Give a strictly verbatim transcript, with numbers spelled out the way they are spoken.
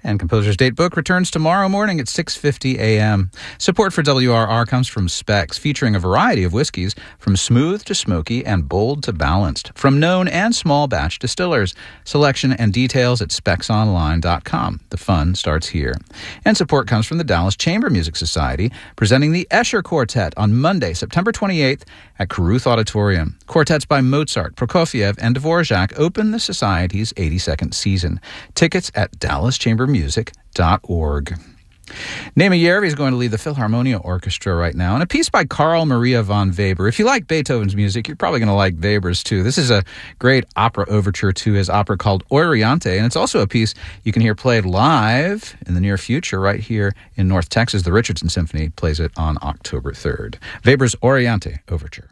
And Composer's Datebook returns tomorrow morning at six fifty a.m. Support for W R R comes from Specs, featuring a variety of whiskeys from smooth to smoky and bold to balanced, from known and small batch distillers. Selection and details at specs online dot com. The fun starts here. And support comes from the Dallas Chamber Music Society, presenting the Escher Quartet on Monday, September twenty-eighth at Caruth Auditorium. Quartets by Mozart, Prokofiev, and Dvorak open the Society's eighty-second season. Tickets at dallas chamber music dot org. Naima Yervi is going to lead the Philharmonia Orchestra right now, and a piece by Carl Maria von Weber. If you like Beethoven's music, you're probably going to like Weber's too. This is a great opera overture to his opera called Oriente, and it's also a piece you can hear played live in the near future right here in North Texas. The Richardson Symphony plays it on October third. Weber's Oriente Overture.